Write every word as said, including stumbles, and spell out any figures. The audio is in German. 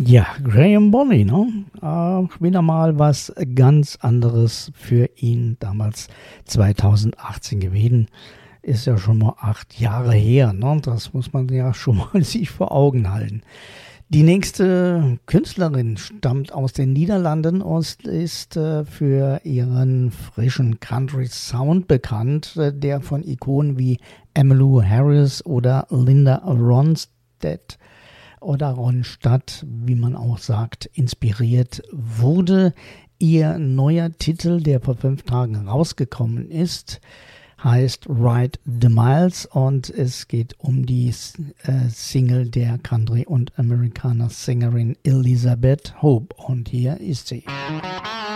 Ja, Graham Bonny, ne? Äh, wieder mal was ganz anderes für ihn damals zweitausendachtzehn gewesen. Ist ja schon mal acht Jahre her, ne? Das muss man ja schon mal sich vor Augen halten. Die nächste Künstlerin stammt aus den Niederlanden und ist äh, für ihren frischen Country-Sound bekannt, äh, der von Ikonen wie Emmylou Harris oder Linda Ronstadt oder Ronstadt, wie man auch sagt, inspiriert wurde. Ihr neuer Titel, der vor fünf Tagen rausgekommen ist, heißt Ride the Miles und es geht um die äh, Single der Country- und Amerikaner-Sängerin Elizabeth Hope und hier ist sie.